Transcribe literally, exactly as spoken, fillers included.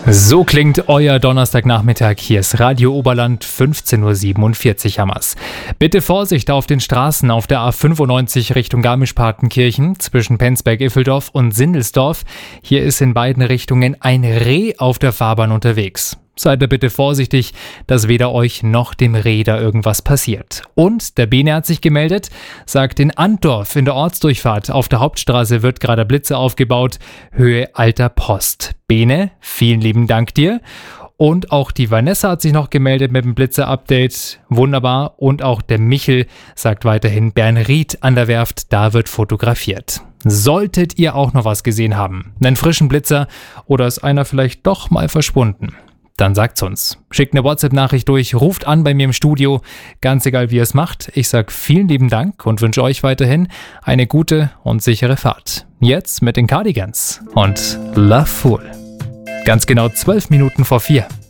So klingt euer Donnerstagnachmittag. Hier ist Radio Oberland, fünfzehn Uhr siebenundvierzig Hammers. Bitte Vorsicht auf den Straßen auf der A fünfundneunzig Richtung Garmisch-Partenkirchen zwischen Penzberg-Iffeldorf und Sindelsdorf. Hier ist in beiden Richtungen ein Reh auf der Fahrbahn unterwegs. Seid da bitte vorsichtig, dass weder euch noch dem Reh da irgendwas passiert. Und der Bene hat sich gemeldet, sagt, in Antdorf in der Ortsdurchfahrt auf der Hauptstraße wird gerade Blitze aufgebaut, Höhe Alter Post. Bene, vielen lieben Dank dir. Und auch die Vanessa hat sich noch gemeldet mit dem Blitzer-Update. Wunderbar. Und auch der Michel sagt weiterhin, Bernried an der Werft, da wird fotografiert. Solltet ihr auch noch was gesehen haben, einen frischen Blitzer oder ist einer vielleicht doch mal verschwunden? Dann sagt's uns. Schickt eine WhatsApp-Nachricht durch, ruft an bei mir im Studio, ganz egal wie ihr es macht. Ich sag vielen lieben Dank und wünsche euch weiterhin eine gute und sichere Fahrt. Jetzt mit den Cardigans und Love Fool. Ganz genau zwölf Minuten vor vier.